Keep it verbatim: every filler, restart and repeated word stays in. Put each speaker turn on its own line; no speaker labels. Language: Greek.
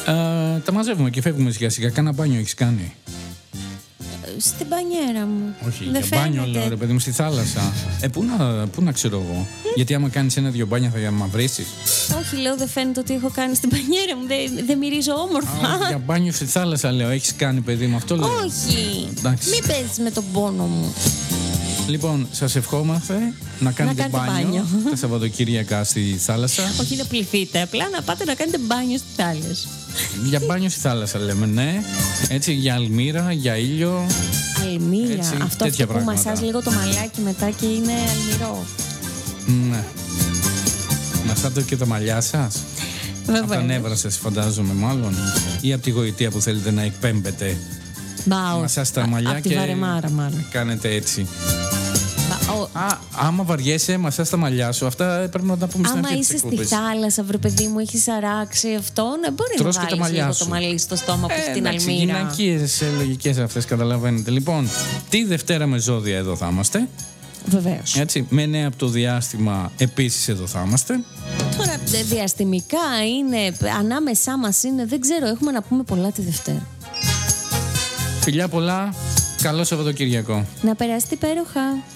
Ε, τα μαζεύουμε και φεύγουμε σιγά σιγά. Κάνα μπάνιο έχεις κάνει?
Στην μπανιέρα μου.
Όχι,
δεν
για μπάνιο
φαίνεται.
λέω ρε παιδί μου, στη θάλασσα. Ε, πού να, πού να ξέρω εγώ. Γιατί άμα κάνεις ένα-δυο μπάνια θα μαυρίσεις.
Όχι, λέω, δεν φαίνεται ότι έχω κάνει στην μπανιέρα μου. Δεν, δεν μυρίζω όμορφα.
Α, για μπάνιο στη θάλασσα λέω. Έχεις κάνει παιδί μου, αυτό λέω.
Όχι.
Εντάξει.
Μην παίζεις με τον πόνο μου.
Λοιπόν, σας ευχόμαστε να κάνετε,
κάνετε
μπάνιο,
μπάνιο.
τα Σαββατοκύριακα στη θάλασσα.
Όχι να πληθείτε, απλά να πάτε να κάνετε μπάνιο στη θάλασσα.
Για μπάνιο στη θάλασσα λέμε, ναι. Έτσι, για αλμύρα, για ήλιο.
Αλμύρα.
Έτσι,
αυτό
τέτοια
αυτό που
πράγματα.
μασάς λίγο το μαλλιάκι μετά και είναι αλμυρό.
Ναι. Μασάτε και τα μαλλιά σας. Από τα νεύρα σας φαντάζομαι μάλλον. Ή από τη γοητεία που θέλετε να εκπέμπετε.
Μπάω.
Μασάς τα μαλλιά
Από τη
και
βαρεμάρα μάλλον.
κάνετε έτσι.
Μπα, ο,
Α, άμα βαριέσαι, μασάς τα μαλλιά σου. Αυτά πρέπει να τα πούμε στην
άμα
αρχή της
είσαι στη
εκπομπής.
θάλασσα, βρε παιδί μου, έχεις αράξει αυτό, ναι, μπορεί
Τρως
να
και τα
βάλεις
μαλλιά
λίγο
σου.
το μαλλί στο στόμα που
Ε,
στην
εντάξει,
αλμύρα.
γυναικείες λογικές αυτές, καταλαβαίνετε. Λοιπόν, τη Δευτέρα με ζώδια εδώ θα είμαστε.
Βεβαίως.
Έτσι, με νέα από το διάστημα επίσης εδώ θα είμαστε.
Τώρα ε, διαστημικά είναι, ανάμεσά μας είναι, δεν ξέρω, έχουμε να πούμε πολλά τη Δευτέρα.
Φιλιά πολλά, καλό Σαββατοκυριακό.
Να περάσετε υπέροχα.